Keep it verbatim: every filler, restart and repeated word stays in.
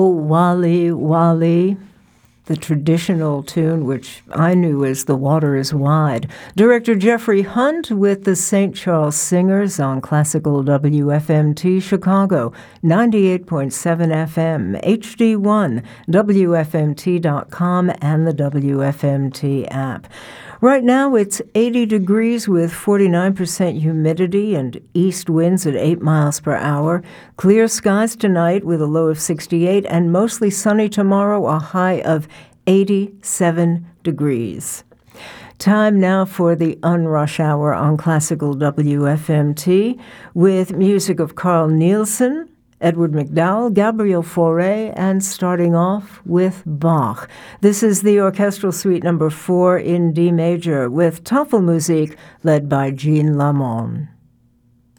Wally Wally, the traditional tune, which I knew as The Water is Wide. Director Jeffrey Hunt with the Saint Charles Singers on Classical W F M T Chicago, ninety-eight point seven F M, H D one, W F M T dot com, and the W F M T app. Right now it's eighty degrees with forty-nine percent humidity and east winds at eight miles per hour. Clear skies tonight with a low of sixty-eight and mostly sunny tomorrow, a high of eighty-seven degrees. Time now for the Unrush Hour on Classical W F M T with music of Carl Nielsen, Edward McDowell, Gabriel Fauré, and starting off with Bach. This is the Orchestral Suite number four in D major with Tafelmusik led by Jean Lamont.